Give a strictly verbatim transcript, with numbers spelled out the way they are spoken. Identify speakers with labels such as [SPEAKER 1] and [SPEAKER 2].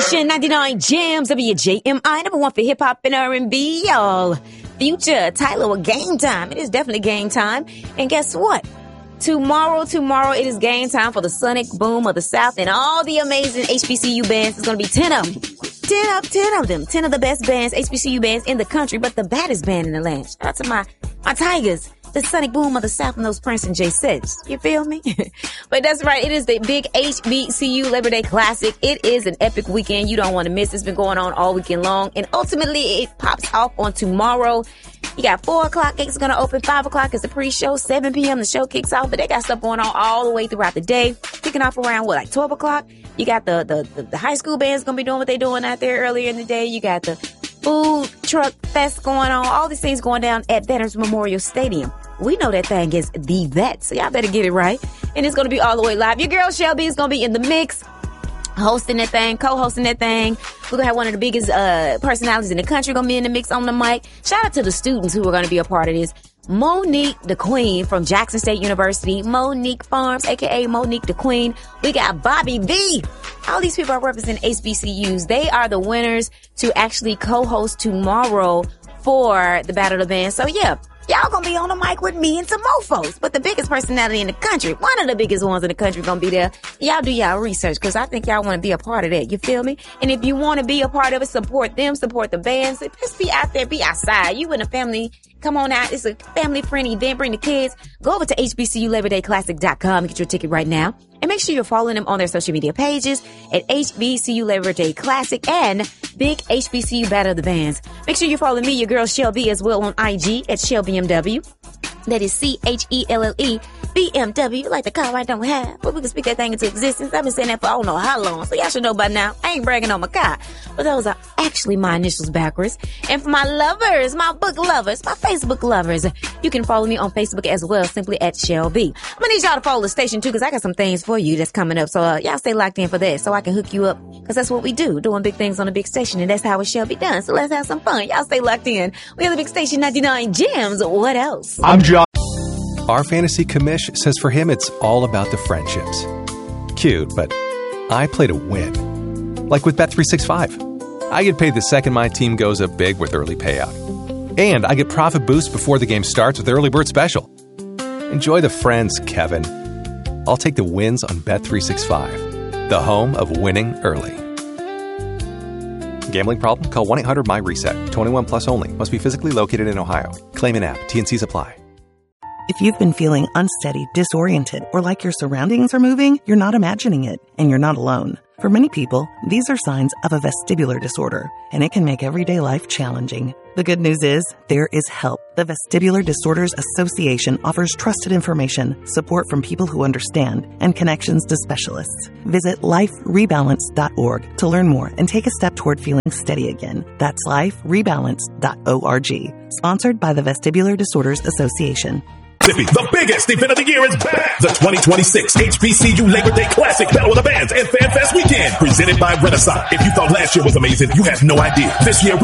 [SPEAKER 1] Station ninety-nine Jams, W J M I, number one for hip hop and R and B, y'all. Future, Tyler with Game Time. It is definitely game time. And guess what? Tomorrow, tomorrow, it is game time for the Sonic Boom of the South and all the amazing H B C U bands. It's going to be ten of them. ten of, ten of them. ten of the best bands, H B C U bands in the country, but the baddest band in the land. Shout out to my, my Tigers. The Sonic Boom of the South and those Prince and Jay Sets. You feel me? But that's right. It is the big H B C U Labor Day Classic. It is an epic weekend you don't want to miss. It's been going on all weekend long. And ultimately, it pops off on tomorrow. You got four o'clock, gates going to open. five o'clock is the pre-show. seven p.m. the show kicks off. But they got stuff going on all the way throughout the day. Kicking off around, what, like twelve o'clock? You got the, the, the, the high school band's going to be doing what they're doing out there earlier in the day. You got the food truck fest going on. All these things going down at Veterans Memorial Stadium. We know that thing is the vet, so y'all better get it right. And it's going to be all the way live. Your girl Shelby is going to be in the mix, hosting that thing, co-hosting that thing. We're going to have one of the biggest uh, personalities in the country going to be in the mix on the mic. Shout out to the students who are going to be a part of this. Monique the Queen from Jackson State University. Monique Farms, a k a. Monique the Queen. We got Bobby V. All these people are representing H B C Us. They are the winners to actually co-host tomorrow for the Battle of the Bands. So, yeah. Y'all gonna be on the mic with me and some mofos. But the biggest personality in the country, one of the biggest ones in the country gonna be there. Y'all do y'all research, because I think y'all want to be a part of that. You feel me? And if you want to be a part of it, support them, support the bands. Just be out there, be outside. You and the family, come on out. It's a family-friendly event. Bring the kids. Go over to H B C U Labor Day Classic dot com and get your ticket right now. And make sure you're following them on their social media pages at H B C U Labor Day Classic and Big H B C U Battle of the Bands. Make sure you're following me, your girl Shelby, as well on I G at Shelby M W. That is C H E L L E B M W, like the car I don't have. But we can speak that thing into existence. I've been saying that for I don't know how long, so y'all should know by now. I ain't bragging on my car. But those are actually my initials backwards. And for my lovers, my book lovers, my Facebook lovers, you can follow me on Facebook as well, simply at Shelby. I'm gonna need y'all to follow the station too, because I got some things for you that's coming up. So uh, y'all stay locked in for that, so I can hook you up, because that's what we do, doing big things on a big station, and that's how it shall be done. So let's have some fun. Y'all stay locked in. We have the big station ninety-nine Jams. What else?
[SPEAKER 2] I'm John.
[SPEAKER 3] Our fantasy commish says for him it's all about the friendships. Cute, but I play to win. Like with Bet three sixty-five. I get paid the second my team goes up big with early payout. And I get profit boost before the game starts with Early Bird Special. Enjoy the friends, Kevin. I'll take the wins on Bet three sixty-five, the home of winning early. Gambling problem? Call one eight hundred M Y reset. twenty-one plus only. Must be physically located in Ohio. Claim an app. T and C's apply.
[SPEAKER 4] If you've been feeling unsteady, disoriented, or like your surroundings are moving, you're not imagining it, and you're not alone. For many people, these are signs of a vestibular disorder, and it can make everyday life challenging. The good news is, there is help. The Vestibular Disorders Association offers trusted information, support from people who understand, and connections to specialists. Visit life rebalance dot org to learn more and take a step toward feeling steady again. That's life rebalance dot org. Sponsored by the Vestibular Disorders Association.
[SPEAKER 5] The biggest event of the year is back. The twenty twenty-six H B C U Labor Day Classic Battle of the Bands and Fan Fest Weekend, presented by Renaissance. If you thought last year was amazing, you have no idea. This year we